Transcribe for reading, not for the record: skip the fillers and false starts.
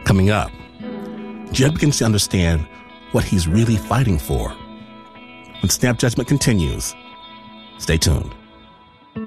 Coming up, Jed begins to understand what he's really fighting for. When Snap Judgment continues, stay tuned.